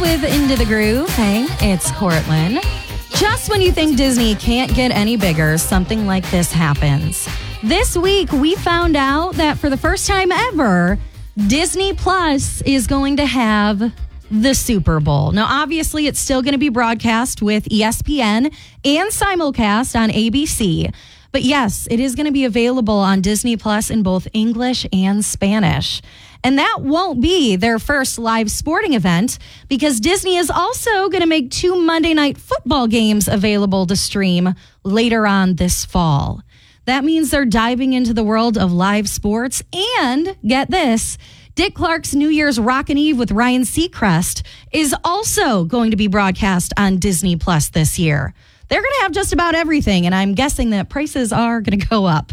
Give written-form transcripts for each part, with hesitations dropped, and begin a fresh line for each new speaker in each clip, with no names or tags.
with Into the Groove. Hey, it's Cortland. Just when you think Disney can't get any bigger, something like this happens. This week, we found out that for the first time ever, Disney Plus is going to have the Super Bowl. Now, obviously, it's still going to be broadcast with ESPN and simulcast on ABC. But yes, it is going to be available on Disney Plus in both English and Spanish. And that won't be their first live sporting event, because Disney is also going to make 2 Monday Night Football games available to stream later on this fall. That means they're diving into the world of live sports. And get this, Dick Clark's New Year's Rockin' Eve with Ryan Seacrest is also going to be broadcast on Disney Plus this year. They're going to have just about everything, and I'm guessing that prices are going to go up.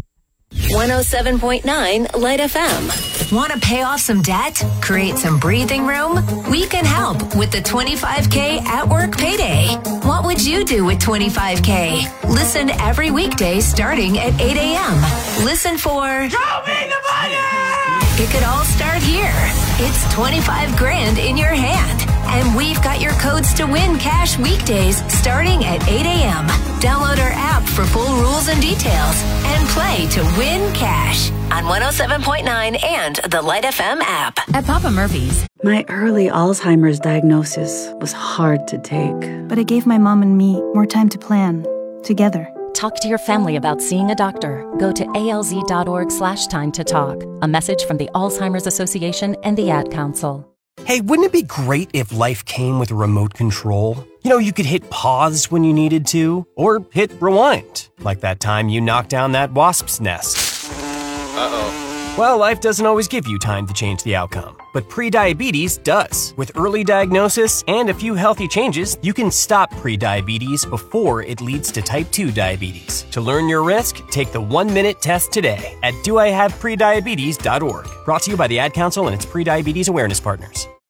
107.9 Light FM.
Want to pay off some debt? Create some breathing room? We can help with the 25K at work payday. What would you do with 25K? Listen every weekday starting at 8 a.m. Listen for
Show me the money!
It could all start here. It's 25 grand in your hand. And we've got your codes to win cash weekdays starting at 8 a.m. Download our app for full rules and details and play to win cash on 107.9 and the Light FM app.
At Papa Murphy's.
My early Alzheimer's diagnosis was hard to take.
But it gave my mom and me more time to plan, together.
Talk to your family about seeing a doctor. Go to alz.org/time to talk. A message from the Alzheimer's Association and the Ad Council.
Hey, wouldn't it be great if life came with a remote control? You know, you could hit pause when you needed to, or hit rewind, like that time you knocked down that wasp's nest. Uh-oh. Well, life doesn't always give you time to change the outcome, but prediabetes does. With early diagnosis and a few healthy changes, you can stop prediabetes before it leads to type 2 diabetes. To learn your risk, take the 1-minute test today at doihaveprediabetes.org. Brought to you by the Ad Council and its prediabetes awareness partners.